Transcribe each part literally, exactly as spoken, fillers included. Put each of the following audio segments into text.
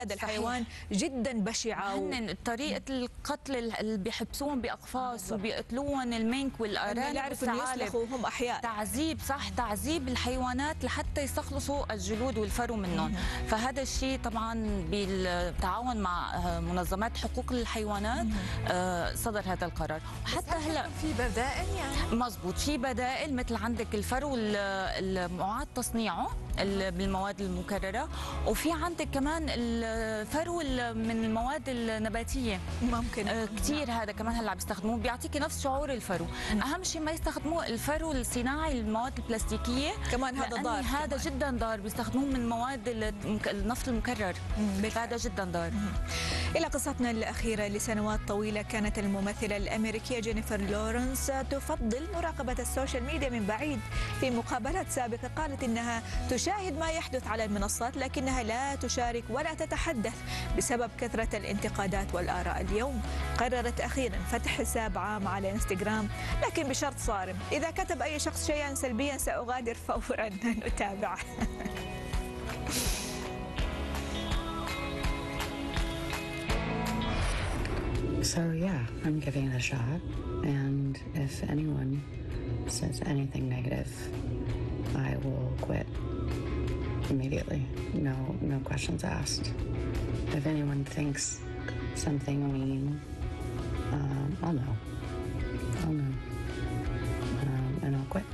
هذا الحيوان جدا بشعه هن طريقه القتل اللي بيحبسوهم باقفاص وبيقتلوهم المنك والارانب، يعرفوا انه يسلخوا وهم احياء. تعذيب، صح، تعذيب الحيوانات لحتى يستخلصوا الجلود والفرو منهم. فهذا الشيء طبعا بالتعاون مع منظمات حقوق الحيوانات صدر هذا القرار. وحتى هلا في بدائل يعني مزبوط، في بدائل مثل عندك الفرو المعاد تصنيعه بالمواد المكرره، وفي عندك كمان الفرو من المواد النباتيه ممكن آه كثير. هذا كمان هلا عم بيستخدموه، بيعطيكي نفس شعور الفرو. اهم شيء ما يستخدموه الفرو الصناعي، المواد البلاستيكيه كمان هذا ضار، هذا كمان. جدا ضار، بيستخدموه من مواد النفط المكرر، هذا جدا ضار. إلى قصتنا الأخيرة، لسنوات طويلة كانت الممثلة الأمريكية جينيفر لورنس تفضل مراقبة السوشيال ميديا من بعيد. في مقابلات سابقة قالت إنها تشاهد ما يحدث على المنصات لكنها لا تشارك ولا تتحدث بسبب كثرة الانتقادات والآراء. اليوم قررت أخيرا فتح حساب عام على انستغرام، لكن بشرط صارم: إذا كتب أي شخص شيئا سلبيا سأغادر فورا نتابعه. So yeah, I'm giving it a shot, and if anyone says anything negative, I will quit immediately. No, no questions asked. If anyone thinks something mean, um, I'll know. I'll know, um, and I'll quit.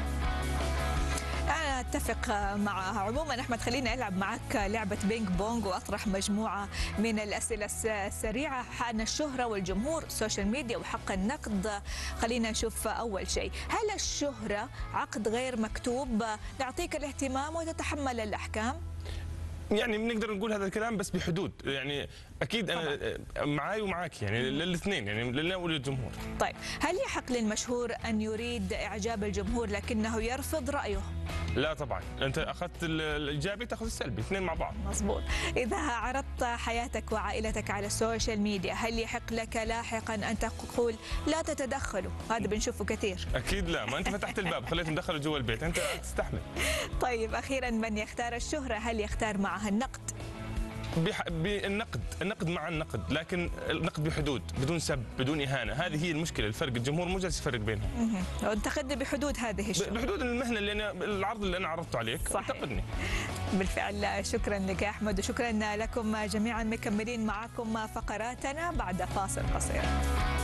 اتفق معها. عموما احمد، خليني العب معك لعبه بينج بونج واطرح مجموعه من الاسئله السريعه عن الشهره والجمهور، السوشيال ميديا وحق النقد. خلينا نشوف اول شيء: هل الشهره عقد غير مكتوب نعطيك الاهتمام وتتحمل الاحكام؟ يعني بنقدر نقول هذا الكلام بس بحدود، يعني اكيد انا طبعا معاي ومعاك، يعني للاثنين، يعني لنا وللجمهور. طيب، هل يحق للمشهور ان يريد اعجاب الجمهور لكنه يرفض رايه؟ لا طبعا، انت اخذت الايجابي تاخذ السلبي، اثنين مع بعض. مظبوط. اذا عرضت حياتك وعائلتك على السوشيال ميديا، هل يحق لك لاحقا ان تقول لا تتدخلوا؟ هذا بنشوفه كثير. اكيد لا، ما انت فتحت الباب خليت ندخله جوا البيت، انت تستحمل. طيب اخيرا، من يختار الشهره هل يختار معها النقد؟ بالنقد، النقد مع النقد، لكن النقد بحدود، بدون سب، بدون اهانه. هذه هي المشكله، الفرق. الجمهور مو جالس يفرق بينهم. انتقدني بحدود هذه الشغل، بحدود المهنه اللي انا، العرض اللي انا عرضته عليك، انتقدني. بالفعل. شكرا لك يا احمد، وشكرا لكم جميعا. مكملين معكم فقراتنا بعد فاصل قصير.